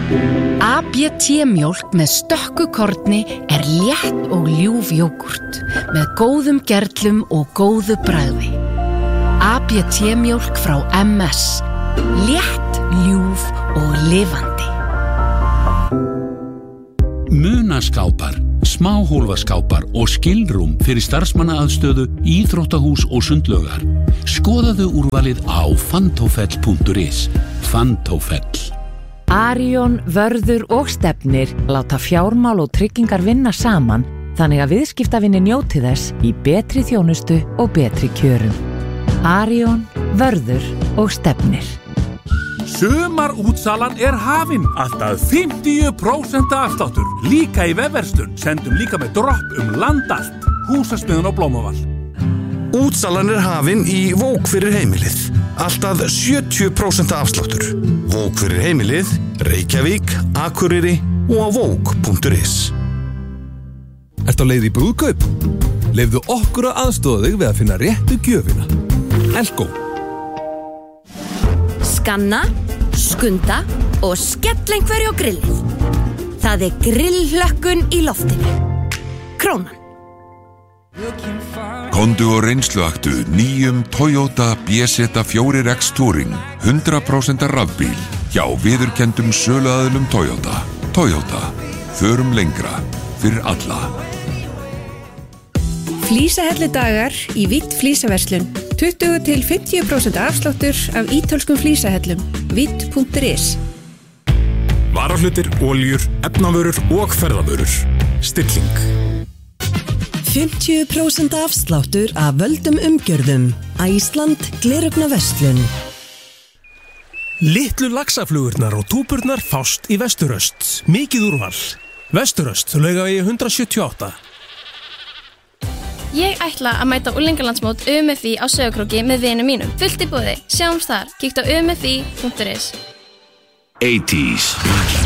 ABT-mjólk með stökkukorni létt og ljúf jógurt með góðum gerlum og góðu bragði. ABT-mjólk frá MS. Létt, ljúf og lifandi. Munaskápar, smáhólfaskápar og skilrúm fyrir starfsmannaaðstöðu, íþróttahús og sundlaugar. Skoðaðu úrvalið á fantofell.is. Fantofell. Arion, Vörður og Stefnir láta fjármál og tryggingar vinna saman þannig að viðskiptavinir njóti þess í betri þjónustu og betri kjörum. Arion, Vörður og Stefnir. Sumarútsalan hafin. Alltaf 50% afsláttur. Líka í vefverslun. Sendum líka með dropp land allt. Húsasmiðjun og Blómavall. Útsalan hafin í Vók fyrir heimilið. Alltaf 70% afsláttur. Vók fyrir heimilið, Reykjavík, Akureyri og á vók.is. Ertu á leið í brúðkaup? Leyfðu okkur að aðstoða þig við að finna réttu gjöfina. Elko. Skanna, skunda og skell einhverju á grillið. Það grillhlökkun í loftinu. Krónan. Komdu og reynsluaktu nýjum Toyota BZ4X Touring 100% rafbíl hjá viðurkenndum söluaðilum Toyota. Toyota. Förum lengra fyrir alla. Flísahelludagar í Vitt flísaverslun. 20-50% afsláttur af ítölskum flísahellum. Vitt.is. Varahlutir, oljur, efnavörur og ferðavörur. Stilling. 50% afsláttur af völdum umgjörðum. Æsland glerugnaverslun. Litlu laxaflugurnar og túburnar fást í Vesturöst. Mikið úrval. Vesturöst, Laugavegi 178. Ég ætla að mæta unglingalandsmót UMFI á Sauðárkróki með vinum mínum. Fullt í boði. Sjáumst þar. Kíktu á umfi.is. 80s.